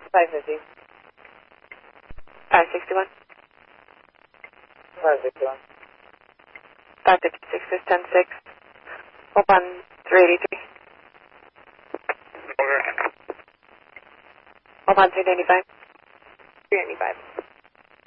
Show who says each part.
Speaker 1: 550.
Speaker 2: 561.
Speaker 1: 561.
Speaker 2: 556 is 106. Open 383.
Speaker 3: Over.
Speaker 2: Open 395.
Speaker 1: 395.